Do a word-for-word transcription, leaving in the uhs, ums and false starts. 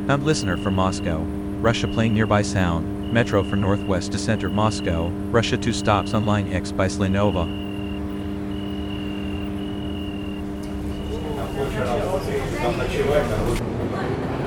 Found listener for Moscow, Russia playing nearby sound, metro for northwest to center Moscow, Russia two stops on line X by Slanova. Там ночевать,